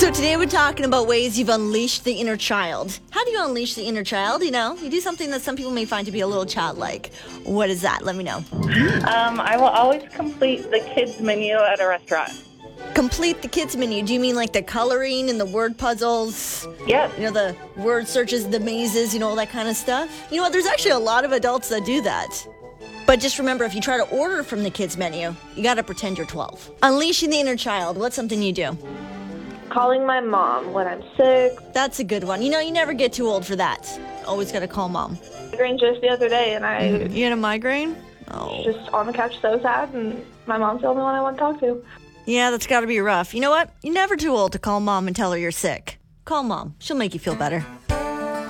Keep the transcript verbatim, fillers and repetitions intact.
So today we're talking about ways you've unleashed the inner child. How do you unleash the inner child? You know, you do something that some people may find to be a little childlike. What is that? Let me know. Um, I will always complete the kids' menu at a restaurant. Complete the kids menu. Do you mean like the coloring and the word puzzles? Yes. You know, the word searches, the mazes, you know, all that kind of stuff? You know what? There's actually a lot of adults that do that. But just remember, if you try to order from the kids menu, you got to pretend you're twelve. Unleashing the inner child. What's something you do? Calling my mom when I'm sick. That's a good one. You know, you never get too old for that. Always got to call mom. Migraine just the other day, and I You had a migraine? was just on the couch so sad, and my mom's the only one I want to talk to. Yeah, that's got to be rough. You know what? You're never too old to call mom and tell her you're sick. Call mom. She'll make you feel better.